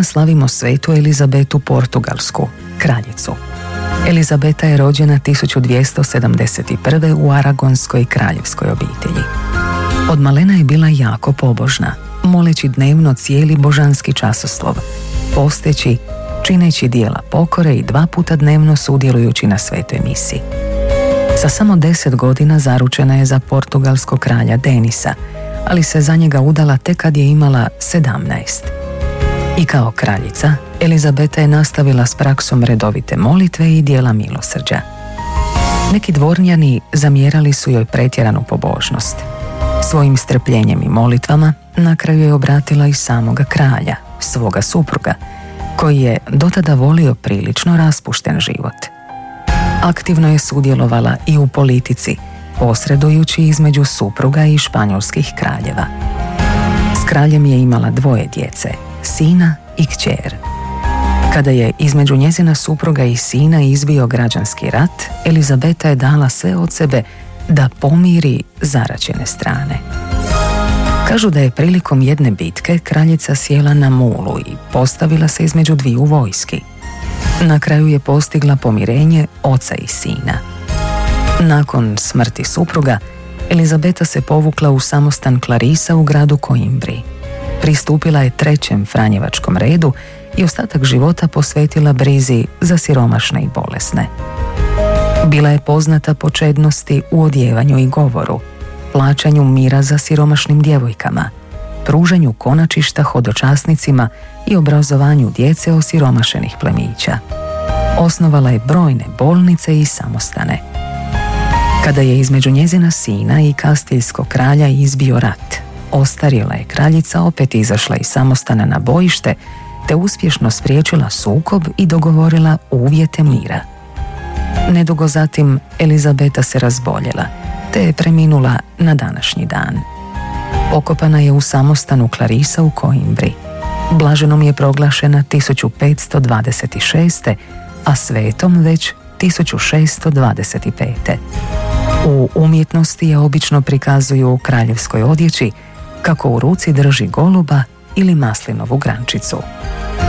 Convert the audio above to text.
Danas slavimo svetu Elizabetu Portugalsku, kraljicu. Elizabeta je rođena 1271. u Aragonskoj kraljevskoj obitelji. Od malena je bila jako pobožna, moleći dnevno cijeli božanski časoslov, posteći, čineći dijela pokore i 2 puta dnevno sudjelujući na svetoj misi. Sa samo 10 godina zaručena je za portugalskog kralja Denisa, ali se za njega udala tek kad je imala 17. I kao kraljica, Elizabeta je nastavila s praksom redovite molitve i dijela milosrđa. Neki dvornjani zamjerali su joj pretjeranu pobožnost. Svojim strpljenjem i molitvama na kraju je obratila i samoga kralja, svoga supruga, koji je dotada volio prilično raspušten život. Aktivno je sudjelovala i u politici, posredujući između supruga i španjolskih kraljeva. S kraljem je imala 2 djece, sina i kćer. Kada je između njezina supruga i sina izbio građanski rat, Elizabeta je dala sve od sebe da pomiri zaraćene strane. Kažu da je prilikom jedne bitke kraljica sjela na mulu i postavila se između 2 vojski. Na kraju je postigla pomirenje oca i sina. Nakon smrti supruga, Elizabeta se povukla u samostan Clarisa u gradu Coimbri. Pristupila je 3. franjevačkom redu i ostatak života posvetila brizi za siromašne i bolesne. Bila je poznata po čednosti u odjevanju i govoru, plaćanju mira za siromašnim djevojkama, pružanju konačišta hodočasnicima i obrazovanju djece osiromašenih plemića. Osnovala je brojne bolnice i samostane. Kada je između njezina sina i kastiljskog kralja izbio rat, ostarjela je kraljica opet izašla iz samostana na bojište te uspješno spriječila sukob i dogovorila uvjete mira. Nedugo zatim Elizabeta se razboljela te je preminula na današnji dan. Pokopana je u samostanu Clarisa u Coimbri. Blaženom je proglašena 1526. a svetom već 1625. U umjetnosti je obično prikazuju u kraljevskoj odjeći kako u ruci drži goluba ili maslinovu grančicu.